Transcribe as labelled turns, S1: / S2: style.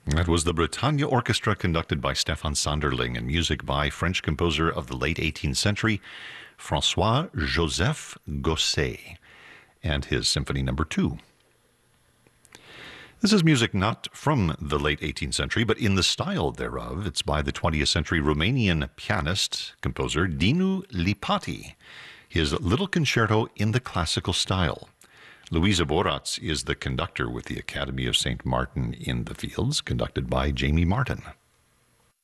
S1: That was the Bretagne Orchestra, conducted by Stefan Sanderling, and music by French composer of the late 18th century, François-Joseph Gosset, and his Symphony No. 2. This is music not from the late 18th century, but in the style thereof. It's by the 20th century Romanian pianist, composer Dinu Lipati, his Little Concerto in the Classical Style. Louisa Boratz is the conductor with the Academy of St. Martin in the Fields, conducted by Jamie Martin.